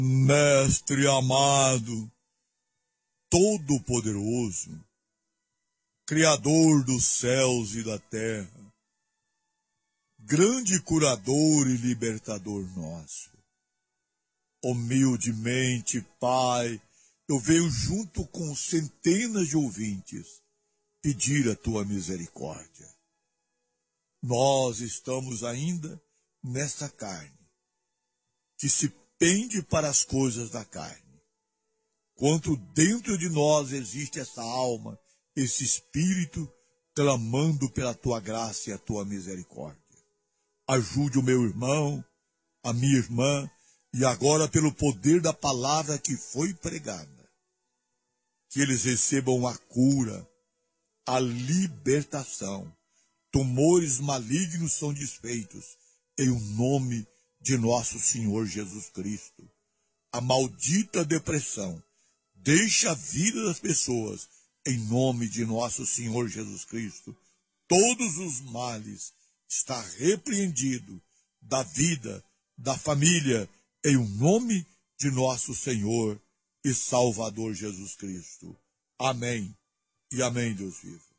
Mestre amado, todo-poderoso, Criador dos céus e da terra, grande curador e libertador nosso. Humildemente, Pai, eu venho junto com centenas de ouvintes pedir a tua misericórdia. Nós estamos ainda nesta carne, que se pende para as coisas da carne. Quanto dentro de nós existe essa alma, esse espírito, clamando pela tua graça e a tua misericórdia. Ajude o meu irmão, a minha irmã, e agora pelo poder da palavra que foi pregada, que eles recebam a cura, a libertação. Tumores malignos são desfeitos em o nome de nosso Senhor Jesus Cristo. A maldita depressão deixa a vida das pessoas em nome de nosso Senhor Jesus Cristo. Todos os males está repreendido da vida, da família, em o nome de nosso Senhor e Salvador Jesus Cristo. Amém e amém, Deus vivo.